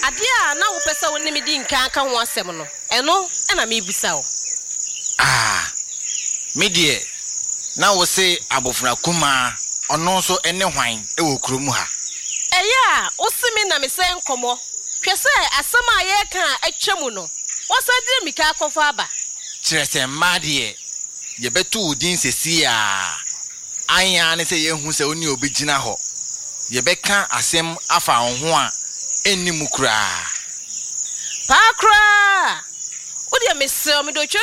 Adia na wo pesa wo nim di nka aka ho asem no. Eno na me bisa wo. Me die na wo se abofra kuma ono so ene hwan e wo kurom ha. Eya, wo se me na me se nkomo. Hwe se asem a ye ka atwam no. Wo se di mika akofa aba. Kire se ma die ye betu udin sesi a. Anya ne se ye hu se oni obegina ho. Ye beka asem afa ho a enimu kura. Pa kura. Wo de me se o me do